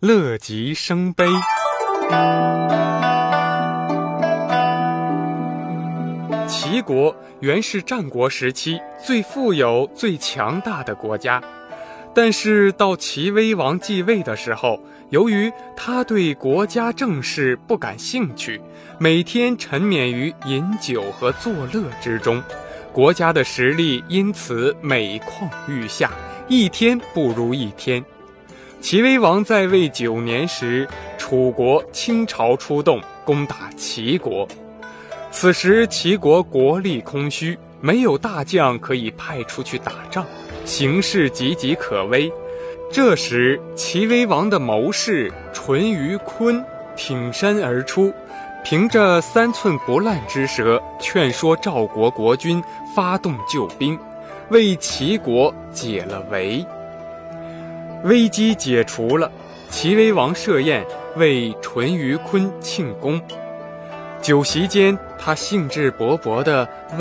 乐极生悲。齐国原是战国时期最富有、最强大的国家，但是到齐威王继位的时候，由于他对国家政事不感兴趣，每天沉湎于饮酒和作乐之中，国家的实力因此每况愈下，一天不如一天。齐威王在位9年时，楚国倾巢出动，攻打齐国。此时齐国国力空虚，没有大将可以派出去打仗，形势岌岌可危。这时齐威王的谋士淳于髡挺身而出，凭着3寸不烂之舌，劝说赵国国君发动救兵，为齐国解了围。危机解除了，齐威王设宴为淳于髡庆功。酒席间，他兴致勃勃地